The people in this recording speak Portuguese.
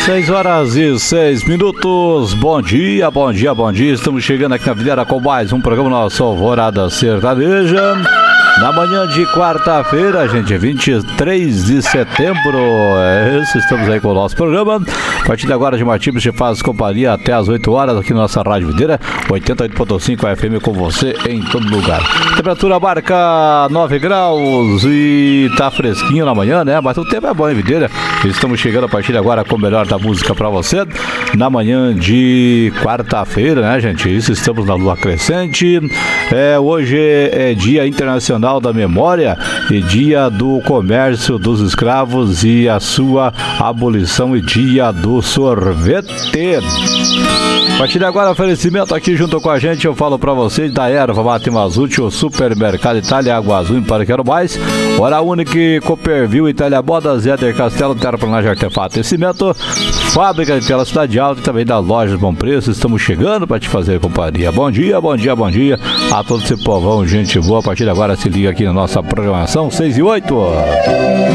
6h06. Bom dia, bom dia, bom dia. Estamos chegando aqui na Videira com mais um programa nosso Alvorada Sertaneja. Na manhã de quarta-feira, gente, 23 de setembro. Estamos aí com o nosso programa. A partir de agora, de Martins te faz companhia até as 8 horas aqui na nossa Rádio Videira, 88.5 FM com você em todo lugar. Temperatura marca 9 graus e tá fresquinho na manhã, né? Mas o tempo é bom em Videira. Estamos chegando a partir de agora com o melhor da música pra você. Na manhã de quarta-feira, né, gente? Isso, estamos na lua crescente. Hoje é Dia Internacional da Memória e Dia do Comércio dos Escravos e a sua abolição e Dia do Sorvete. A partir de agora, oferecimento aqui junto com a gente, eu falo pra vocês da Erva Mate Mazute, o Supermercado Itália, Água Azul, para Quero Mais, Hora Única, Copperville, Itália Modas, Éder Castelo, Terraplanagem Artefato e Cimento, Fábrica pela Cidade Alta e também da Lojas Bom Preço. Estamos chegando para te fazer companhia. Bom dia, bom dia, bom dia a todo esse povão, gente boa. A partir de agora se liga aqui na nossa programação 6 e 8.